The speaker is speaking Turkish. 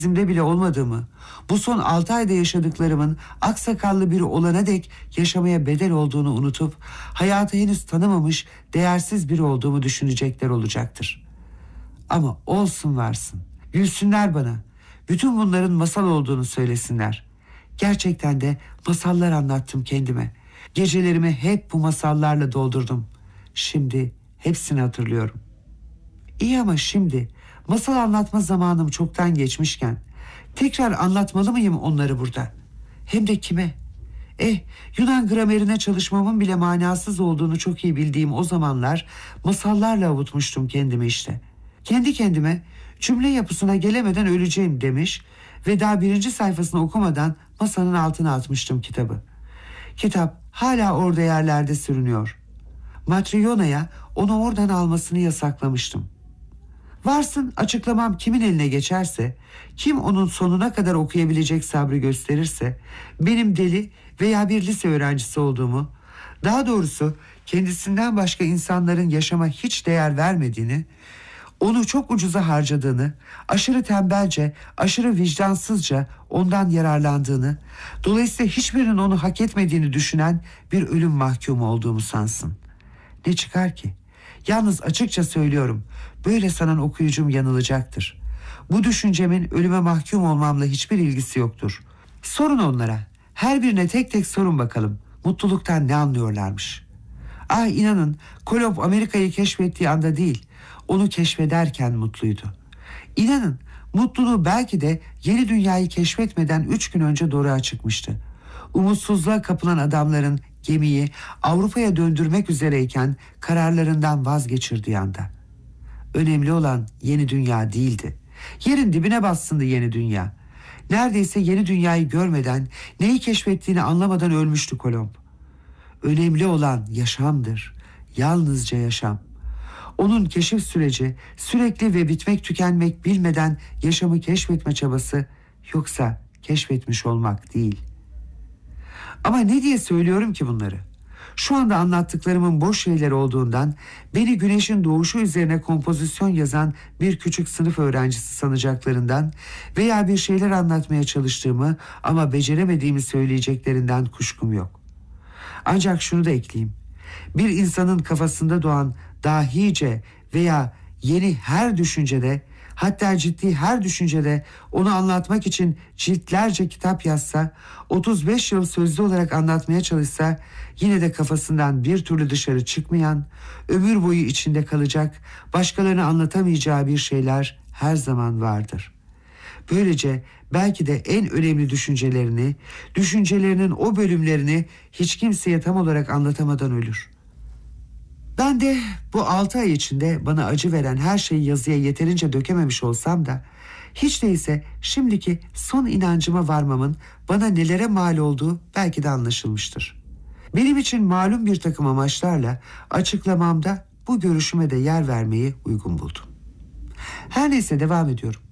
Zimde bile olmadığımı, bu son 6 ayda yaşadıklarımın aksakallı biri olana dek yaşamaya bedel olduğunu unutup hayatı henüz tanımamış değersiz biri olduğumu düşünecekler olacaktır. Ama olsun varsın, gülsünler bana, bütün bunların masal olduğunu söylesinler. Gerçekten de masallar anlattım kendime. Gecelerimi hep bu masallarla doldurdum. Şimdi hepsini hatırlıyorum. İyi ama şimdi masal anlatma zamanım çoktan geçmişken tekrar anlatmalı mıyım onları burada? Hem de kime? Yunan gramerine çalışmamın bile manasız olduğunu çok iyi bildiğim o zamanlar masallarla avutmuştum kendimi işte. Kendi kendime cümle yapısına gelemeden öleceğim demiş ve daha 1. sayfasını okumadan masanın altına atmıştım kitabı. Kitap hala orada yerlerde sürünüyor. Matryona'ya onu oradan almasını yasaklamıştım. Varsın açıklamam kimin eline geçerse, kim onun sonuna kadar okuyabilecek sabrı gösterirse, benim deli veya bir lise öğrencisi olduğumu, daha doğrusu kendisinden başka insanların yaşama hiç değer vermediğini, onu çok ucuza harcadığını, aşırı tembelce, aşırı vicdansızca ondan yararlandığını, dolayısıyla hiçbirinin onu hak etmediğini düşünen bir ölüm mahkumu olduğumu sansın. Ne çıkar ki? Yalnız açıkça söylüyorum, böyle sanan okuyucum yanılacaktır. Bu düşüncemin ölüme mahkum olmamla hiçbir ilgisi yoktur. Sorun onlara, her birine tek tek sorun bakalım, mutluluktan ne anlıyorlarmış. İnanın, Kolomb Amerika'yı keşfettiği anda değil, onu keşfederken mutluydu. İnanın, mutluluğu belki de yeni dünyayı keşfetmeden 3 gün önce doğruğa çıkmıştı. Umutsuzluğa kapılan adamların gemiyi Avrupa'ya döndürmek üzereyken kararlarından vazgeçirdiği anda. Önemli olan yeni dünya değildi. Yerin dibine bassındı yeni dünya. Neredeyse yeni dünyayı görmeden, neyi keşfettiğini anlamadan ölmüştü Kolomb. Önemli olan yaşamdır. Yalnızca yaşam. Onun keşif süreci sürekli ve bitmek tükenmek bilmeden yaşamı keşfetme çabası, yoksa keşfetmiş olmak değil. Ama ne diye söylüyorum ki bunları? Şu anda anlattıklarımın boş şeyler olduğundan beni güneşin doğuşu üzerine kompozisyon yazan bir küçük sınıf öğrencisi sanacaklarından veya bir şeyler anlatmaya çalıştığımı ama beceremediğimi söyleyeceklerinden kuşkum yok. Ancak şunu da ekleyeyim. Bir insanın kafasında doğan dahice veya yeni her düşüncede, hatta ciddi her düşüncede onu anlatmak için ciltlerce kitap yazsa, 35 yıl sözlü olarak anlatmaya çalışsa, yine de kafasından bir türlü dışarı çıkmayan, ömür boyu içinde kalacak, başkalarına anlatamayacağı bir şeyler her zaman vardır. Böylece belki de en önemli düşüncelerini, düşüncelerinin o bölümlerini hiç kimseye tam olarak anlatamadan ölür. Ben de bu 6 ay içinde bana acı veren her şeyi yazıya yeterince dökememiş olsam da, hiç değilse şimdiki son inancıma varmamın bana nelere mal olduğu belki de anlaşılmıştır. Benim için malum bir takım amaçlarla açıklamamda bu görüşüme de yer vermeyi uygun buldum. Her neyse, devam ediyorum.